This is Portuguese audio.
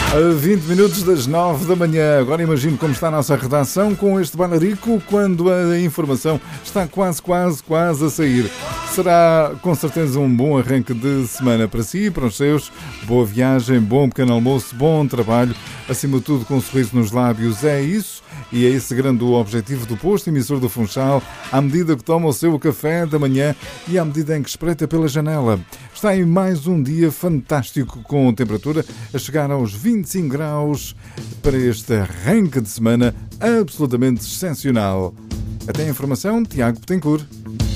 A 20 minutos das 9 da manhã. Agora imagino como está a nossa redação com este bailarico quando a informação está quase a sair. Será com certeza um bom arranque de semana para si e para os seus. Boa viagem, bom pequeno almoço, bom trabalho. Acima de tudo com um sorriso nos lábios. É isso e é esse grande objetivo do posto emissor do Funchal, à medida que toma o seu café da manhã e à medida em que espreita pela janela. Está em mais um dia fantástico com temperatura a chegar aos 25 graus para este arranque de semana absolutamente excepcional. Até a informação, Tiago Betancourt.